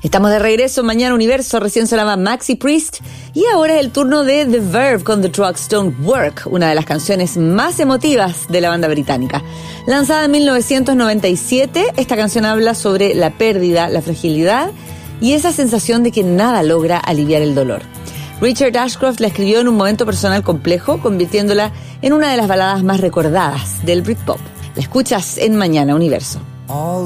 Estamos de regreso, Mañana Universo, recién sonaba Maxi Priest y ahora es el turno de The Verve con The Trucks Don't Work, una de las canciones más emotivas de la banda británica. Lanzada en 1997, esta canción habla sobre la pérdida, la fragilidad y esa sensación de que nada logra aliviar el dolor. Richard Ashcroft la escribió en un momento personal complejo, convirtiéndola en una de las baladas más recordadas del Britpop. La escuchas en Mañana Universo.